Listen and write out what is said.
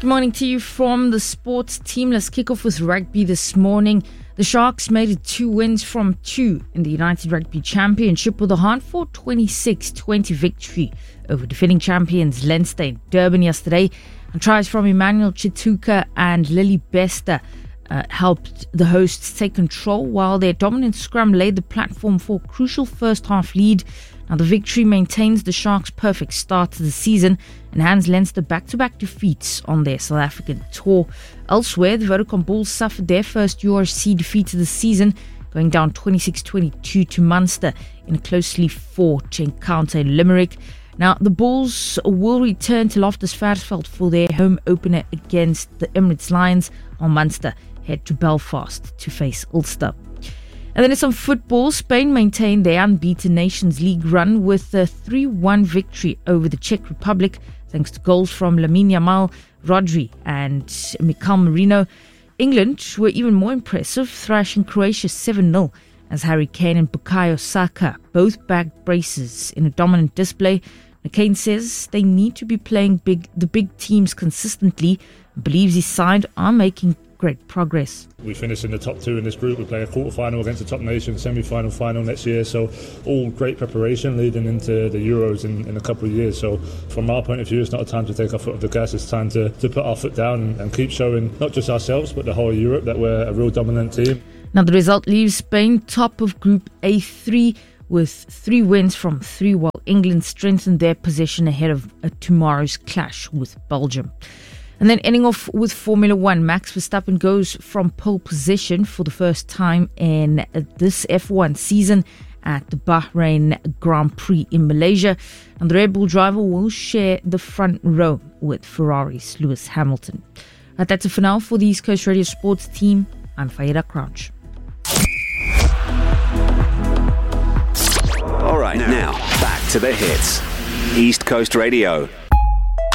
Good morning to you from the sports team. Let's kick off with rugby this morning. The Sharks made it 2 wins from 2 in the United Rugby Championship with a hard-fought 26-20 victory over defending champions Leinster in Durban yesterday. And tries from Emmanuel Chituka and Lily Bester helped the hosts take control, while their dominant scrum laid the platform for a crucial first-half lead. Now, the victory maintains the Sharks' perfect start to the season and hands Leinster back-to-back defeats on their South African tour. Elsewhere, the Vodacom Bulls suffered their first URC defeat of the season, going down 26-22 to Munster in a closely fought encounter in Limerick. Now, the Bulls will return to Loftus Versfeld for their home opener against the Emirates Lions, while Munster head to Belfast to face Ulster. And then in some football, Spain maintained their unbeaten Nations League run with a 3-1 victory over the Czech Republic, thanks to goals from Lamine Yamal, Rodri and Mikel Merino. England were even more impressive, thrashing Croatia 7-0 as Harry Kane and Bukayo Saka both bagged braces in a dominant display. Kane says they need to be playing the big teams consistently and believes his side are making great progress. We finished in the top 2 in this group. We play a quarter-final against the top nation, semi-final, final next year. So all great preparation leading into the Euros in a couple of years. So from our point of view, it's not a time to take our foot off the gas. It's time to put our foot down and keep showing not just ourselves but the whole of Europe that we're a real dominant team. Now the result leaves Spain top of Group A3 with 3 wins from 3, while England strengthened their position ahead of tomorrow's clash with Belgium. And then ending off with Formula 1, Max Verstappen goes from pole position for the first time in this F1 season at the Bahrain Grand Prix in Malaysia. And the Red Bull driver will share the front row with Ferrari's Lewis Hamilton. That's it for now. For the East Coast Radio Sports team, I'm Faida Crouch. All right, now back to the hits. East Coast Radio.